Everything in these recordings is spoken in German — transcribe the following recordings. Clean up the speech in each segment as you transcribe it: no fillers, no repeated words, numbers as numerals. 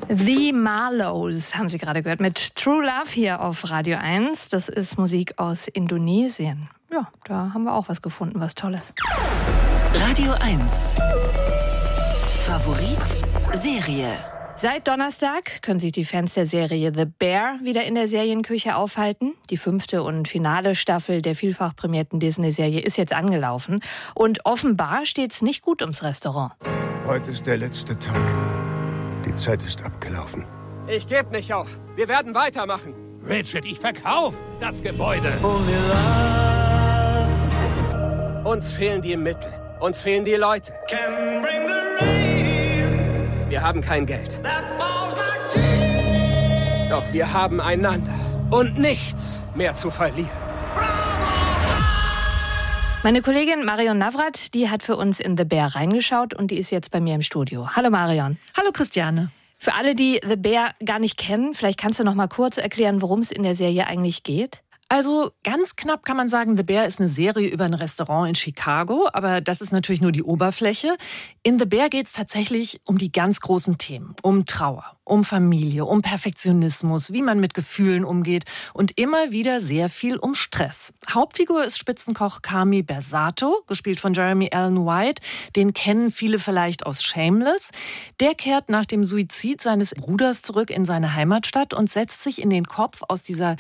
The Marlows haben Sie gerade gehört mit True Love hier auf Radio 1. Das ist Musik aus Indonesien. Ja, da haben wir auch was gefunden, was Tolles. Radio 1. Favorit Serie. Seit Donnerstag können sich die Fans der Serie The Bear wieder in der Serienküche aufhalten. Die 5. und finale Staffel der vielfach prämierten Disney-Serie ist jetzt angelaufen. Und offenbar steht's nicht gut ums Restaurant. Heute ist der letzte Tag. Die Zeit ist abgelaufen. Ich gebe nicht auf. Wir werden weitermachen. Richard, ich verkaufe das Gebäude. Uns fehlen die Mittel. Uns fehlen die Leute. Wir haben kein Geld. Doch wir haben einander. Und nichts mehr zu verlieren. Meine Kollegin Marion Navrat, die hat für uns in The Bear reingeschaut und die ist jetzt bei mir im Studio. Hallo Marion. Hallo Christiane. Für alle, die The Bear gar nicht kennen, vielleicht kannst du noch mal kurz erklären, worum es in der Serie eigentlich geht? Also ganz knapp kann man sagen, The Bear ist eine Serie über ein Restaurant in Chicago, aber das ist natürlich nur die Oberfläche. In The Bear geht es tatsächlich um die ganz großen Themen, um Trauer, um Familie, um Perfektionismus, wie man mit Gefühlen umgeht und immer wieder sehr viel um Stress. Hauptfigur ist Spitzenkoch Carmy Bersato, gespielt von Jeremy Allen White. Den kennen viele vielleicht aus Shameless. Der kehrt nach dem Suizid seines Bruders zurück in seine Heimatstadt und setzt sich in den Kopf, aus dieser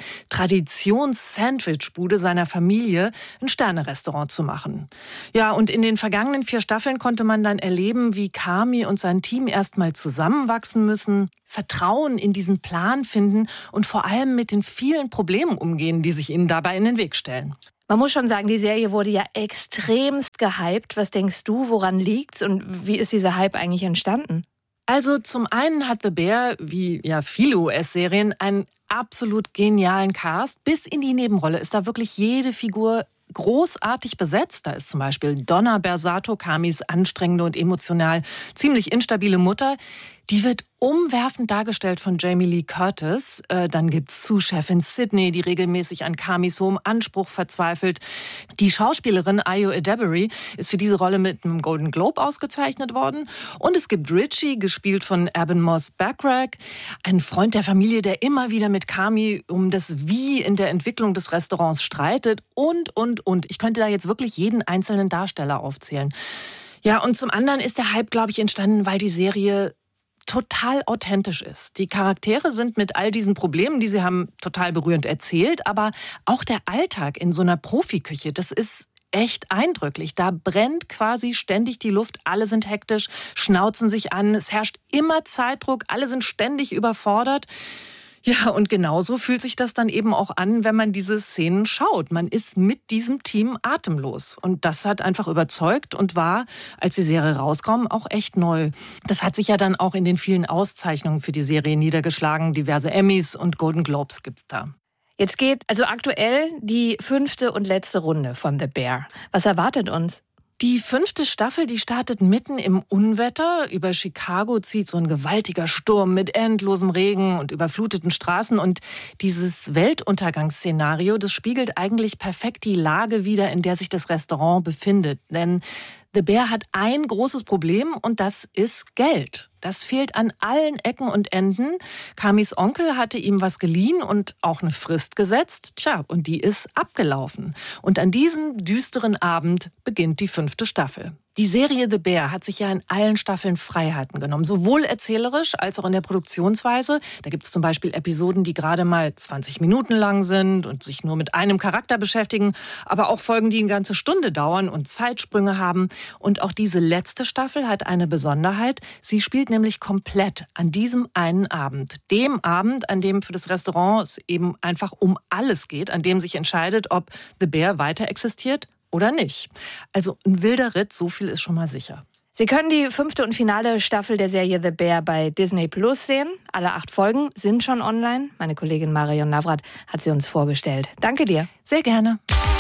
Traditions-Sandwich-Bude seiner Familie ein Sterne-Restaurant zu machen. Ja, und in den vergangenen 4 Staffeln konnte man dann erleben, wie Carmy und sein Team erstmal zusammenwachsen müssen, Vertrauen in diesen Plan finden und vor allem mit den vielen Problemen umgehen, die sich ihnen dabei in den Weg stellen. Man muss schon sagen, die Serie wurde ja extremst gehypt. Was denkst du, woran liegt's und wie ist dieser Hype eigentlich entstanden? Also zum einen hat The Bear, wie ja viele US-Serien, einen absolut genialen Cast. Bis in die Nebenrolle ist da wirklich jede Figur großartig besetzt. Da ist zum Beispiel Donna Bersato, Carmys anstrengende und emotional ziemlich instabile Mutter. Die wird umwerfend dargestellt von Jamie Lee Curtis. Dann gibt's Sous-Chefin Sydney, die regelmäßig an Carmys hohem Anspruch verzweifelt. Die Schauspielerin Ayo Edebiri ist für diese Rolle mit einem Golden Globe ausgezeichnet worden. Und es gibt Richie, gespielt von Eben Moss Backrack, ein Freund der Familie, der immer wieder mit Carmy um das Wie in der Entwicklung des Restaurants streitet. Und. Ich könnte da jetzt wirklich jeden einzelnen Darsteller aufzählen. Ja, und zum anderen ist der Hype, glaube ich, entstanden, weil die Serie total authentisch ist. Die Charaktere sind mit all diesen Problemen, die sie haben, total berührend erzählt, aber auch der Alltag in so einer Profiküche, das ist echt eindrücklich. Da brennt quasi ständig die Luft, alle sind hektisch, schnauzen sich an, es herrscht immer Zeitdruck, alle sind ständig überfordert. Ja, und genauso fühlt sich das dann eben auch an, wenn man diese Szenen schaut. Man ist mit diesem Team atemlos. Und das hat einfach überzeugt und war, als die Serie rauskam, auch echt neu. Das hat sich ja dann auch in den vielen Auszeichnungen für die Serie niedergeschlagen. Diverse Emmys und Golden Globes gibt's da. Jetzt geht also aktuell die 5. und letzte Runde von The Bear. Was erwartet uns? Die 5. Staffel, die startet mitten im Unwetter. Über Chicago zieht so ein gewaltiger Sturm mit endlosem Regen und überfluteten Straßen. Und dieses Weltuntergangsszenario, das spiegelt eigentlich perfekt die Lage wider, in der sich das Restaurant befindet. Denn The Bear hat ein großes Problem und das ist Geld. Das fehlt an allen Ecken und Enden. Carmys Onkel hatte ihm was geliehen und auch eine Frist gesetzt. Tja, und die ist abgelaufen. Und an diesem düsteren Abend beginnt die 5. Staffel. Die Serie The Bear hat sich ja in allen Staffeln Freiheiten genommen, sowohl erzählerisch als auch in der Produktionsweise. Da gibt es zum Beispiel Episoden, die gerade mal 20 Minuten lang sind und sich nur mit einem Charakter beschäftigen, aber auch Folgen, die eine ganze Stunde dauern und Zeitsprünge haben. Und auch diese letzte Staffel hat eine Besonderheit. Sie spielt nämlich komplett an diesem einen Abend. Dem Abend, an dem für das Restaurant es eben einfach um alles geht, an dem sich entscheidet, ob The Bear weiter existiert oder nicht. Also ein wilder Ritt, so viel ist schon mal sicher. Sie können die 5. und finale Staffel der Serie The Bear bei Disney Plus sehen. Alle 8 Folgen sind schon online. Meine Kollegin Marion Navrat hat sie uns vorgestellt. Danke dir. Sehr gerne.